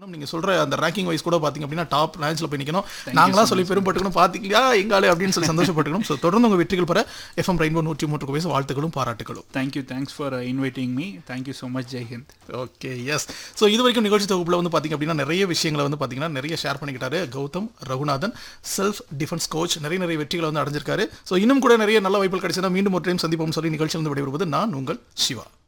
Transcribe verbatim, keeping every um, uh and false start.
நீங்க சொல்ற அந்த ரேங்கிங் வைஸ் கூட பாத்தீங்க அப்படின்னா டாப் ரேங்க்ஸ்ல போய் நிக்கணும். நாங்களா சொல்லி பெரும்பட்டுக்கணும் பாத்தீங்களா எங்காலே அப்படின்னு சொல்லி சந்தோஷப்பட்டுக்கணும். ஸோ தொடர்ந்து உங்க வெற்றிகள் பெற எஃப்எம் ரெயின்போ நூற்றி மூன்று வயசு வாழ்த்துக்களும் பாராட்டுகளும். Thank you thanks for inviting me. Thank you so much. Jai Hind. Okay yes. So இது வரைக்கும் நிகழ்ச்சி தொகுப்புல வந்து பாத்தீங்க அப்படின்னா நிறைய விஷயங்களை வந்து பாத்தீங்கன்னா நிறைய share பண்ணிக்கிட்டாரு Gautham Raghunathan, self defence coach. நிறைய நிறைய வெற்றிகளை வந்து அடைஞ்சிருக்காரு. ஸோ இன்னும் கூட நிறைய நல்ல வாய்ப்புகள் கிடைச்சா மீண்டும் ஒரு டைம் சந்திப்போம் சொல்லி நிகழ்ச்சியில் வந்து விடைபெறுவது நான் உங்கள் சிவா.